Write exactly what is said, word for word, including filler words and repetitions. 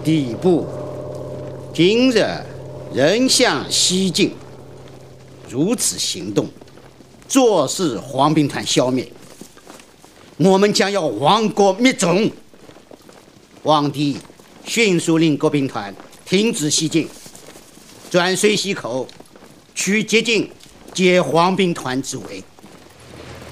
第一步，今日人向西进，如此行动，坐视黄兵团消灭，我们将要亡国灭种。皇帝迅速令各兵团停止西进，转水西口，取接近解黄兵团之围。